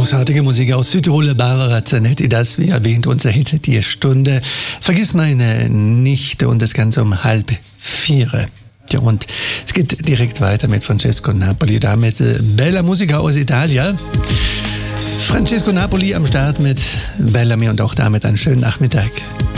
Großartige Musik aus Südtirol, Barbara Zanetti, das wie erwähnt unser Hit die Stunde. Vergiss meine Nichte und das Ganze um 3:30. Ja, und es geht direkt weiter mit Francesco Napoli, damit Bella Musica aus Italien. Francesco Napoli am Start mit Bellamy und auch damit einen schönen Nachmittag.